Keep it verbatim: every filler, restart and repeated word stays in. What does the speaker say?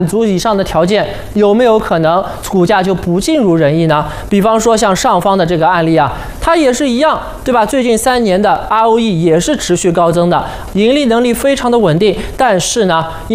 足以上的条件，有没有可能股价就不尽如人意呢？比方说像上方的这个案例啊，它也是一样，对吧？最近三年的 R O E 也是持续高增的，盈利能力非常的稳定，但是呢，